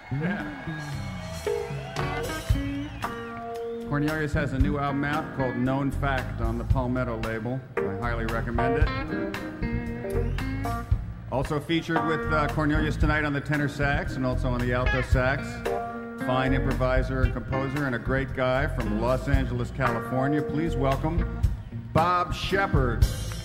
Cornelius has a new album out called Known Fact on the Palmetto label. I highly recommend it. Also featured with Cornelius tonight on the tenor sax and also on the alto sax. Fine improviser and composer and a great guy from Los Angeles, California. Please welcome Bob Shepard.